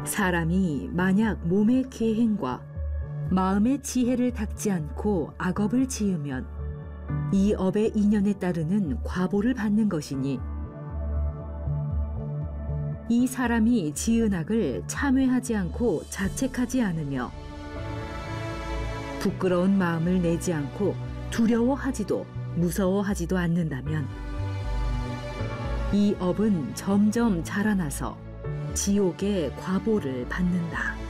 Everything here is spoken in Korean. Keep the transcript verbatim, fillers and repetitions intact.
사람이 만약 몸의 계행과 마음의 지혜를 닦지 않고 악업을 지으면 이 업의 인연에 따르는 과보를 받는 것이니, 이 사람이 지은 악을 참회하지 않고 자책하지 않으며 부끄러운 마음을 내지 않고 두려워하지도 무서워하지도 않는다면 이 업은 점점 자라나서 지옥의 과보를 받는다.